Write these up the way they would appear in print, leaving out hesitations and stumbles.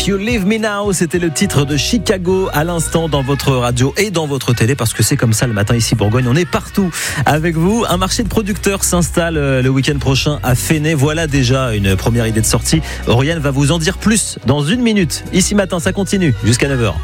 If You Leave Me Now, c'était le titre de Chicago à l'instant dans votre radio et dans votre télé, parce que c'est comme ça le matin ici Bourgogne, on est partout avec vous. Un marché de producteurs s'installe le week-end prochain à Fenay. Voilà déjà une première idée de sortie. Oriane va vous en dire plus dans une minute. Ici matin, ça continue jusqu'à 9h.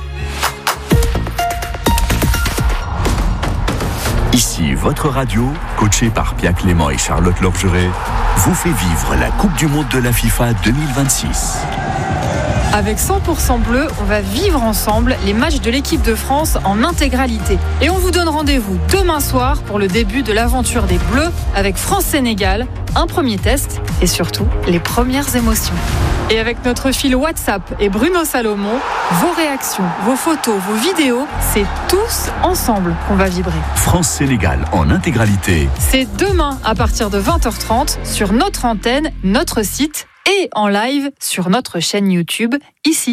Ici, votre radio, coachée par Pia Clément et Charlotte Lorgeret, vous fait vivre la Coupe du Monde de la FIFA 2026. Avec 100% bleu, on va vivre ensemble les matchs de l'équipe de France en intégralité. Et on vous donne rendez-vous demain soir pour le début de l'aventure des Bleus avec France-Sénégal, un premier test et surtout les premières émotions. Et avec notre fil WhatsApp et Bruno Salomon, vos réactions, vos photos, vos vidéos, c'est tous ensemble qu'on va vibrer. France-Sénégal en intégralité. C'est demain à partir de 20h30 sur notre antenne, notre site et en live sur notre chaîne YouTube, ici.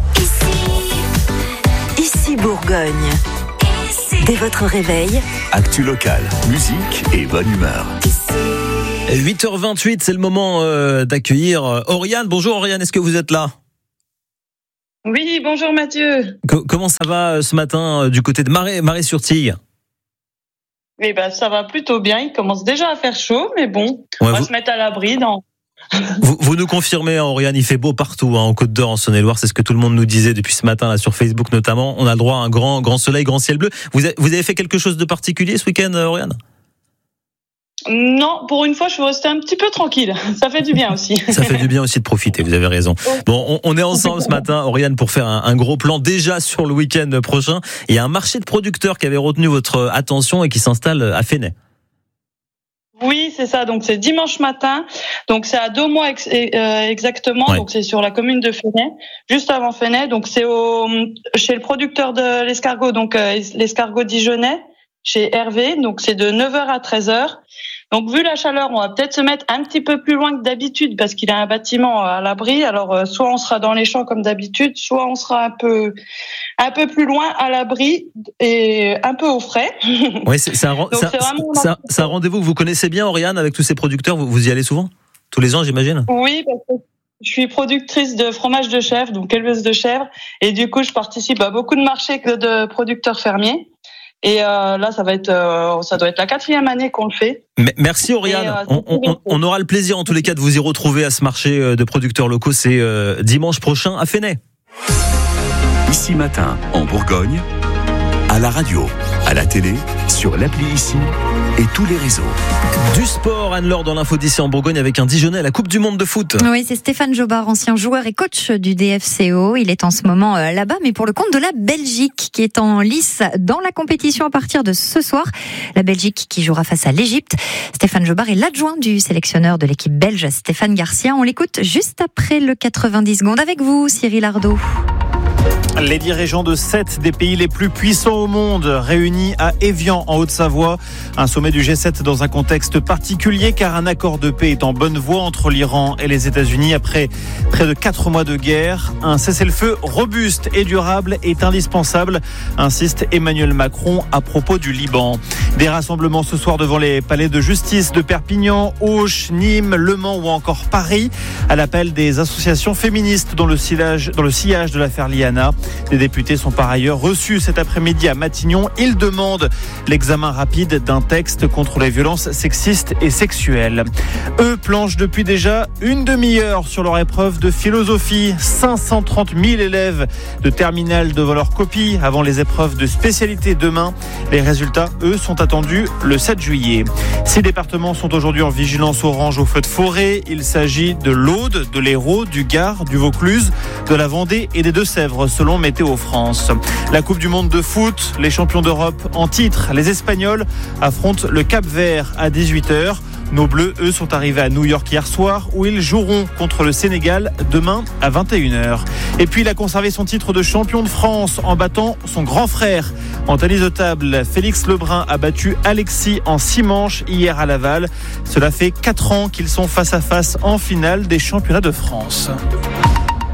Ici Bourgogne. Dès votre réveil, Actu local, musique et bonne humeur. 8h28, c'est le moment d'accueillir Oriane. Bonjour Oriane, est-ce que vous êtes là ? Oui, bonjour Mathieu. Comment ça va ce matin du côté de Marais-sur-Tille ? Eh ben, ça va plutôt bien, il commence déjà à faire chaud, mais bon, on va se mettre à l'abri dans... Vous nous confirmez, Oriane, il fait beau partout, en Côte d'Or, en Saône-et-Loire, c'est ce que tout le monde nous disait depuis ce matin là sur Facebook notamment. On a le droit à un grand soleil, grand ciel bleu. Vous avez fait quelque chose de particulier ce week-end, Oriane ? Non, pour une fois, je suis restée un petit peu tranquille. Ça fait du bien aussi. Ça fait du bien aussi de profiter, vous avez raison. Bon, on est ensemble ce matin, Oriane, pour faire un gros plan déjà sur le week-end prochain. Il y a un marché de producteurs qui avait retenu votre attention et qui s'installe à Fenay. Oui, c'est ça. Donc, c'est dimanche matin. Donc, c'est à 2 mois exactement. Ouais. Donc, c'est sur la commune de Fenay, juste avant Fenay. Donc, c'est chez le producteur de l'escargot, donc l'escargot dijonnais, chez Hervé. Donc, c'est de 9h à 13h. Donc, vu la chaleur, on va peut-être se mettre un petit peu plus loin que d'habitude parce qu'il a un bâtiment à l'abri. Alors, soit on sera dans les champs comme d'habitude, soit on sera un peu plus loin à l'abri et un peu au frais. Oui, c'est un rendez-vous que vous connaissez bien, Oriane, avec tous ces producteurs. Vous y allez souvent ? Tous les ans, j'imagine ? Oui, parce que je suis productrice de fromage de chèvre, donc éleveuse de chèvres. Et du coup, je participe à beaucoup de marchés de producteurs fermiers. Et là, ça doit être la 4e année qu'on le fait. Merci Oriane. On aura le plaisir en tous les cas de vous y retrouver à ce marché de producteurs locaux. C'est dimanche prochain à Fenay. Ici matin, en Bourgogne, à la radio, à la télé, sur l'appli Ici et tous les réseaux. Du sport, Anne-Laure, dans l'info d'ici en Bourgogne avec un Dijonnais à la Coupe du Monde de foot. Oui, c'est Stéphane Jobard, ancien joueur et coach du DFCO. Il est en ce moment là-bas, mais pour le compte de la Belgique, qui est en lice dans la compétition à partir de ce soir. La Belgique qui jouera face à l'Égypte. Stéphane Jobard est l'adjoint du sélectionneur de l'équipe belge, Stéphane Garcia. On l'écoute juste après le 90 secondes avec vous, Cyril Ardo. Les dirigeants de 7 des pays les plus puissants au monde réunis à Évian en Haute-Savoie. Un sommet du G7 dans un contexte particulier car un accord de paix est en bonne voie entre l'Iran et les États-Unis après près de 4 mois de guerre. Un cessez-le-feu robuste et durable est indispensable, insiste Emmanuel Macron à propos du Liban. Des rassemblements ce soir devant les palais de justice de Perpignan, Auch, Nîmes, Le Mans ou encore Paris à l'appel des associations féministes dans le sillage de l'affaire Liana. Les députés sont par ailleurs reçus cet après-midi à Matignon. Ils demandent l'examen rapide d'un texte contre les violences sexistes et sexuelles. Eux planchent depuis déjà une demi-heure sur leur épreuve de philosophie. 530 000 élèves de terminale devant leur copie avant les épreuves de spécialité demain. Les résultats, eux, sont attendus le 7 juillet. 6 départements sont aujourd'hui en vigilance orange au feu de forêt. Il s'agit de l'Aude, de l'Hérault, du Gard, du Vaucluse, de la Vendée et des Deux-Sèvres, selon Météo France. La Coupe du Monde de foot, les champions d'Europe en titre, les Espagnols affrontent le Cap-Vert à 18h. Nos Bleus, eux, sont arrivés à New York hier soir où ils joueront contre le Sénégal demain à 21h. Et puis il a conservé son titre de champion de France en battant son grand frère. En tennis de table, Félix Lebrun a battu Alexis en 6 manches hier à Laval. Cela fait 4 ans qu'ils sont face à face en finale des championnats de France.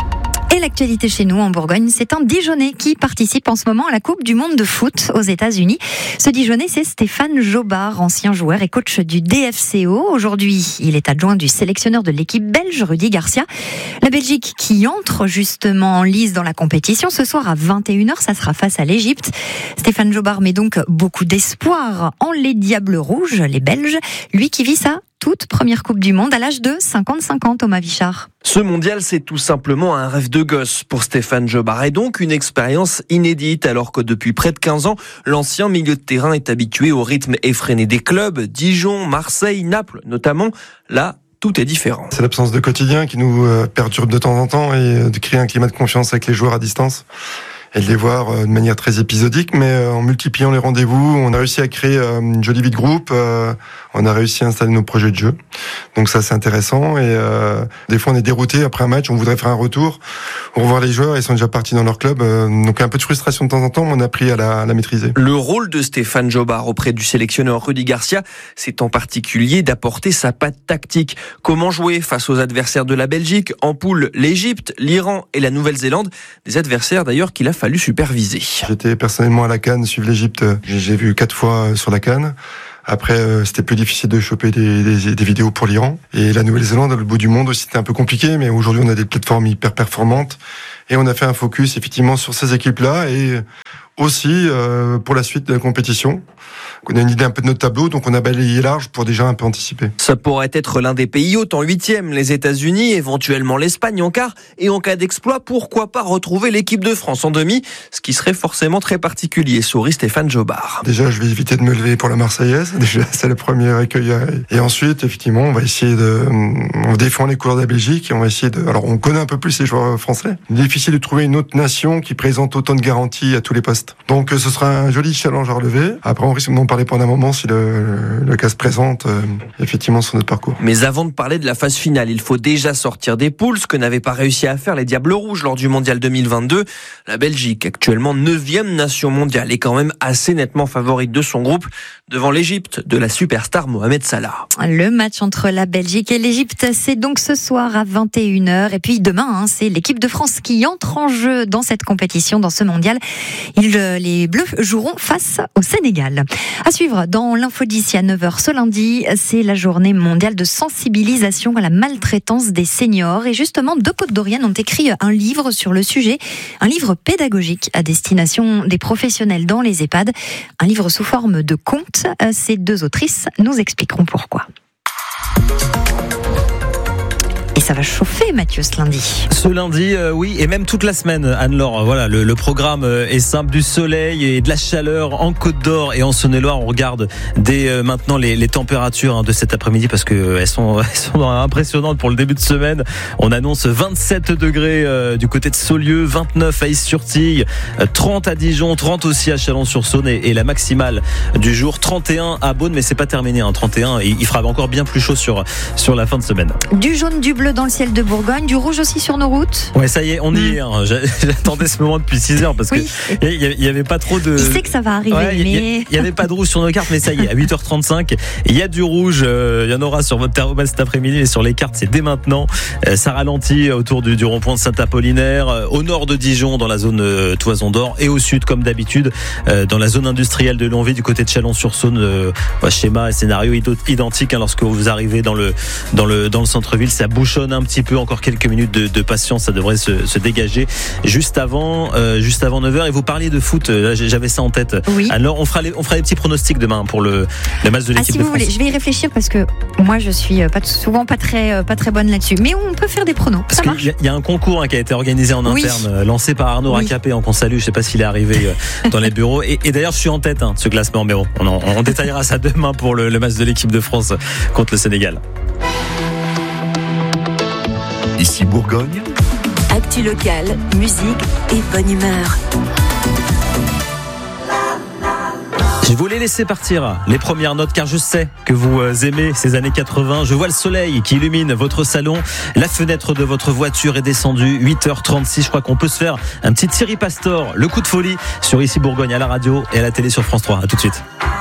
Et l'actualité chez nous en Bourgogne, c'est un Dijonnais qui participe en ce moment à la Coupe du Monde de foot aux États-Unis. Ce Dijonnais, c'est Stéphane Jobard, ancien joueur et coach du DFCO. Aujourd'hui, il est adjoint du sélectionneur de l'équipe belge, Rudy Garcia. La Belgique qui entre justement en lice dans la compétition. Ce soir à 21h, ça sera face à l'Égypte. Stéphane Jobard met donc beaucoup d'espoir en les Diables Rouges, les Belges. Lui qui vit sa toute première Coupe du Monde à l'âge de 55 ans, Thomas Vichard. Ce mondial, c'est tout simplement un rêve de gosse pour Stéphane Jobard et donc une expérience inédite alors que depuis près de 15 ans, l'ancien milieu de terrain est habitué au rythme effréné des clubs, Dijon, Marseille, Naples notamment. Là, tout est différent. C'est l'absence de quotidien qui nous perturbe de temps en temps et de créer un climat de confiance avec les joueurs à distance et de les voir de manière très épisodique, mais en multipliant les rendez-vous, on a réussi à créer une jolie vie de groupe, on a réussi à installer nos projets de jeu. Donc ça, c'est intéressant et des fois on est dérouté après un match, on voudrait faire un retour, on revoit les joueurs, ils sont déjà partis dans leur club, donc un peu de frustration de temps en temps, mais on a appris à la maîtriser. Le rôle de Stéphane Jobard auprès du sélectionneur Rudy Garcia, c'est en particulier d'apporter sa patte tactique. Comment jouer face aux adversaires de la Belgique, en poule l'Égypte, l'Iran et la Nouvelle-Zélande, des adversaires d'ailleurs qu'il a fallu superviser. J'étais personnellement à la CAN, suivre l'Égypte, j'ai vu 4 fois sur la CAN. Après, c'était plus difficile de choper des vidéos pour l'Iran. Et la Nouvelle-Zélande, le bout du monde aussi, c'était un peu compliqué, mais aujourd'hui, on a des plateformes hyper performantes. Et on a fait un focus, effectivement, sur ces équipes-là et aussi pour la suite de la compétition. On a une idée un peu de notre tableau, donc on a balayé large pour déjà un peu anticiper. Ça pourrait être l'un des pays hôtes en 8e, les États-Unis, éventuellement l'Espagne en quart, et en cas d'exploit, pourquoi pas retrouver l'équipe de France en demi, ce qui serait forcément très particulier, sourit Stéphane Jobard. Déjà, je vais éviter de me lever pour la Marseillaise, déjà c'est le premier accueil. Et ensuite, effectivement, on va essayer on défend les couleurs de la Belgique, et on va essayer alors on connaît un peu plus les joueurs français. Il est difficile de trouver une autre nation qui présente autant de garanties à tous les postes. Donc ce sera un joli challenge à relever. Après, on risque d'en parler pendant un moment si le cas se présente effectivement sur notre parcours. Mais avant de parler de la phase finale, il faut déjà sortir des poules, ce que n'avaient pas réussi à faire les Diables Rouges lors du Mondial 2022. La Belgique, actuellement 9e nation mondiale, est quand même assez nettement favorite de son groupe devant l'Égypte de la superstar Mohamed Salah. Le match entre la Belgique et l'Égypte, c'est donc ce soir à 21h. Et puis demain, c'est l'équipe de France qui entre en jeu dans cette compétition, dans ce mondial. Les Bleus joueront face au Sénégal. À suivre dans l'info d'ici à 9h ce lundi, c'est la journée mondiale de sensibilisation à la maltraitance des seniors. Et justement, deux Côtes-d'Oriennes ont écrit un livre sur le sujet, un livre pédagogique à destination des professionnels dans les EHPAD, un livre sous forme de conte. Ces deux autrices nous expliqueront pourquoi. Et ça va chauffer, Mathieu, ce lundi. Ce lundi, oui, et même toute la semaine, Anne-Laure. Voilà, le programme est simple, du soleil et de la chaleur en Côte d'Or et en Saône-et-Loire. On regarde dès maintenant les températures de cet après-midi parce que elles sont impressionnantes pour le début de semaine. On annonce 27 degrés du côté de Saulieu, 29 à Is-sur-Tille, 30 à Dijon, 30 aussi à Chalon-sur-Saône et la maximale du jour, 31 à Beaune, mais c'est pas terminé, 31. Et il fera encore bien plus chaud sur la fin de semaine. Du jaune, du bleu dans le ciel de Bourgogne, du rouge aussi sur nos routes. Ouais, ça y est, on y est. J'attendais ce moment depuis 6 heures parce que il y avait pas trop de. Il sait que ça va arriver, mais il y avait pas de rouge sur nos cartes, mais ça y est, à 8h35, il y a du rouge. Il y en aura sur votre thermomètre cet après-midi, mais sur les cartes, c'est dès maintenant. Ça ralentit autour du rond-point de Saint-Apollinaire, au nord de Dijon, dans la zone Toison d'Or, et au sud, comme d'habitude, dans la zone industrielle de Longwy, du côté de Chalon-sur-Saône. Schéma et scénario identique lorsque vous arrivez dans le centre-ville, ça bouchonne un petit peu, encore quelques minutes de patience, ça devrait se dégager juste avant 9h. Et vous parliez de foot, là, j'avais ça en tête. Oui. Alors on fera les petits pronostics demain pour le match de l'équipe de France. Si vous voulez, je vais y réfléchir parce que moi je suis souvent pas très bonne là-dessus, mais on peut faire des pronos. Parce qu'il y a un concours qui a été organisé en interne, lancé par Arnaud Racapé, qu'on salue, je sais pas s'il est arrivé dans les bureaux, et d'ailleurs je suis en tête de ce classement, mais bon, on détaillera ça demain pour le match de l'équipe de France contre le Sénégal. Ici Bourgogne. Actu locale, musique et bonne humeur. Je voulais laisser partir les premières notes car je sais que vous aimez ces années 80. Je vois le soleil qui illumine votre salon. La fenêtre de votre voiture est descendue. 8h36. Je crois qu'on peut se faire un petit Thierry Pastor. Le coup de folie sur Ici Bourgogne à la radio et à la télé sur France 3. À tout de suite.